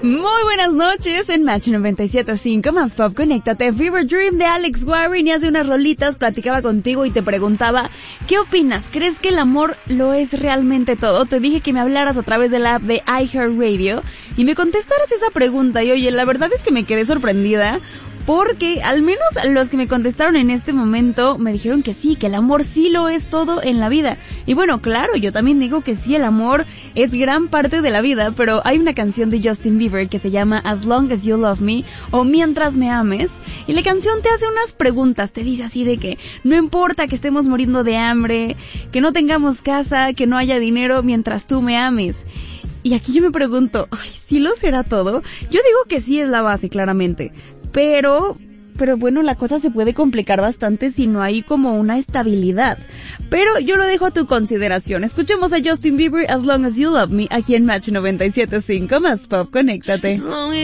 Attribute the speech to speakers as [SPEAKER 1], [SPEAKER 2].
[SPEAKER 1] Muy buenas noches en Match 97.5 Más Pop, conéctate. Fever Dream de Alex Warren, y hace unas rolitas platicaba contigo y te preguntaba, ¿qué opinas? ¿Crees que el amor lo es realmente todo? Te dije que me hablaras a través de la app de iHeartRadio y me contestaras esa pregunta, y oye, la verdad es que me quedé sorprendida, porque al menos los que me contestaron en este momento me dijeron que sí, que el amor sí lo es todo en la vida. Y bueno, claro, yo también digo que sí, el amor es gran parte de la vida, pero hay una canción de Justin Bieber que se llama As Long As You Love Me, o Mientras Me Ames, y la canción te hace unas preguntas, te dice así de que no importa que estemos muriendo de hambre, que no tengamos casa, que no haya dinero, mientras tú me ames. Y aquí yo me pregunto, ay, ¿sí lo será todo? Yo digo que sí es la base, claramente. Pero bueno, la cosa se puede complicar bastante si no hay como una estabilidad. Pero yo lo dejo a tu consideración. Escuchemos a Justin Bieber, As Long As You Love Me, aquí en Match 97.5 Más Pop, conéctate.